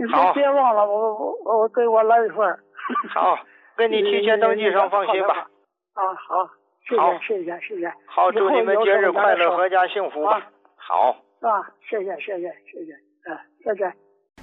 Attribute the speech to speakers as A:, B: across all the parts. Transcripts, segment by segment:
A: 好，
B: 别忘了我给我来一份。
A: 好，给你提前登记上，放心吧。
B: 好，谢谢。
A: 好，祝你们节日快乐，阖家幸福吧。好。
B: 谢谢，再见。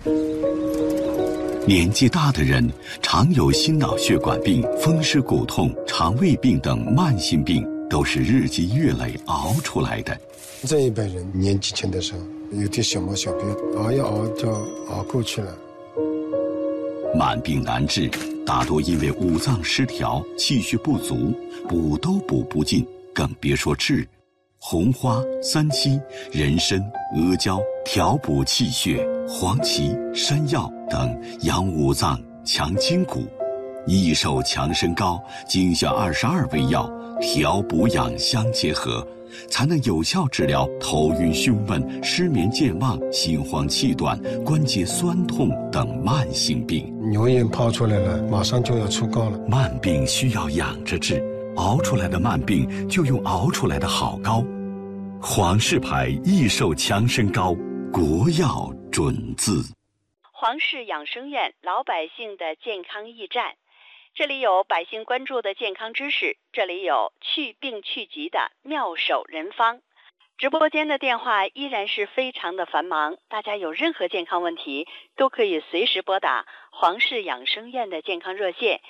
C: 年纪大的人常有心脑血管病、风湿骨痛、肠胃病等慢性病，都是日积月累熬出来的。
D: 这一辈人年纪轻的时候有点小毛小病，熬一熬就熬过去了。
C: 慢病难治，大多因为五脏失调、气血不足，补都补不尽，更别说治。红花、三七、人参、阿胶调补气血，黄芪、山药等养五脏、强筋骨。益寿强身膏精选22味药，调补养相结合，才能有效治疗头晕胸闷、失眠健忘、心慌气短、关节酸痛等慢性病。
D: 牛眼泡出来了，马上就要出膏了。
C: 慢病需要养着治，熬出来的慢病就用熬出来的好膏。黄氏牌益寿强身膏，国药准字。
E: 黄氏养生院，老百姓的健康驿站。这里有百姓关注的健康知识，这里有去病去疾的妙手人方。直播间的电话依然是非常的繁忙，大家有任何健康问题都可以随时拨打黄氏养生院的健康热线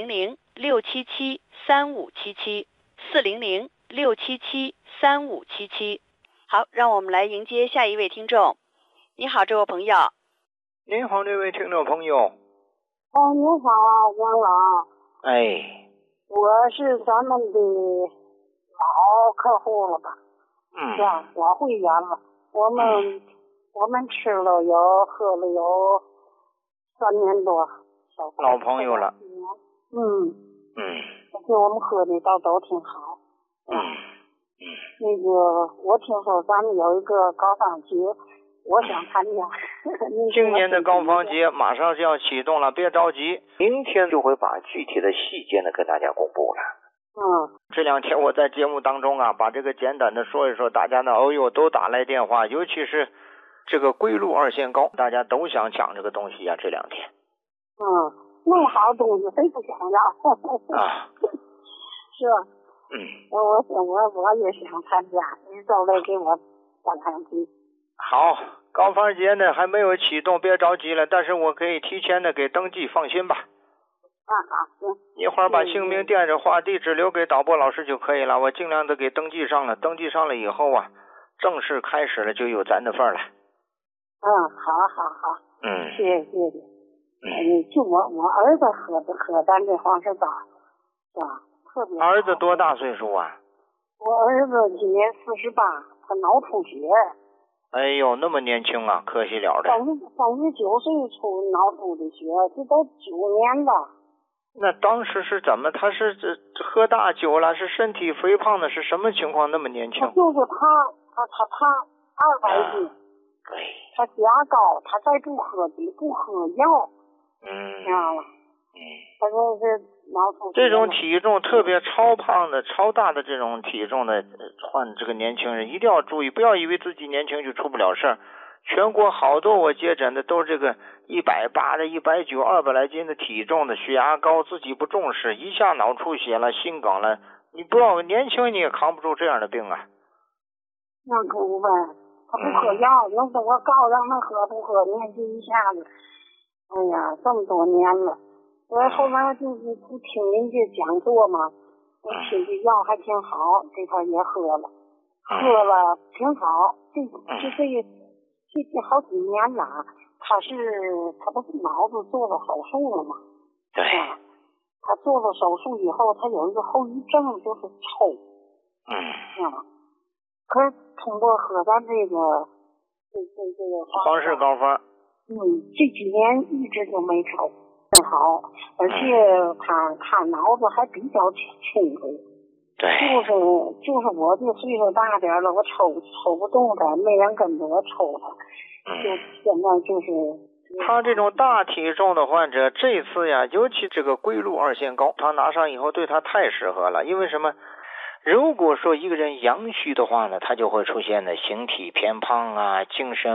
E: 400-677-3577，400-677-3577。好，让我们来迎接下一位听众。你好，这位朋友。
A: 您好，这位听众朋友。
B: 你好，王老。
A: 哎，
B: 我是咱们的老客户了吧？是吧？老会员了。我们吃了喝了有3年多。
A: 老朋友了。
B: 给我们喝的都挺好。那个我听说咱们有一个高坊节，我想参加。
A: 今年的高坊节马上就要启动了，别着急，明天就会把具体的细节呢跟大家公布了。这2天我在节目当中啊，把这个简单的说一说，大家呢都打来电话，尤其是这个归路二仙膏，大家都想抢这个东西啊，这2天。
B: 那么好的东西谁不想要？是吧？我也想参加，你都得给我上去。
A: 好，高坊节呢还没有启动，别着急了，但是我可以提前的给登记，放心吧。
B: 好，行。
A: 一会儿把姓名、电话、地址留给导播老师就可以了，我尽量的给登记上了。登记上了以后啊，正式开始了就有咱的份儿了。
B: 好。谢谢。就我儿子喝咱这黄氏膏，是吧？特别好。
A: 儿子多大岁数啊？
B: 我儿子今年48，他脑出血。
A: 哎呦，那么年轻啊，可惜了的。
B: 39岁出脑出的血，这都9年了。
A: 那当时是怎么？他是喝大酒了，是身体肥胖的，是什么情况？那么年轻？
B: 就是他胖200斤。
A: 对。
B: 他加高，他再不喝药。知道吗？他说是脑出血。
A: 这种体重特别超胖的、超大的这种体重的患这个年轻人一定要注意，不要以为自己年轻就出不了事儿。全国好多我接诊的都是这个180的、190、200来斤的体重的，血压高，自己不重视，一下脑出血了、心梗了，你不要年轻你也扛不住这样的病啊。
B: 那可不呗，他不喝药，弄得我告让他喝不喝，年纪一下子，哎呀，这么多年了。我后来就是不听人家讲座嘛，我听这药还挺好，这块也喝了挺好。这好几年了，他不是脑子做了手术了吗？
A: 对。
B: 他做了手术以后，他有一个后遗症，就是抽。可是通过喝咱这个
A: 黄氏膏方，
B: 这几年一直就没抽。很好，而且他脑子还比较清楚。
A: 对。
B: 就是我这岁数大点了，我抽不动他，没人跟着我抽他。就现在就是。
A: 他这种大体重的患者，这次呀，尤其这个归路二仙膏，他拿上以后对他太适合了。因为什么？如果说一个人阳虚的话呢，他就会出现的形体偏胖啊，精神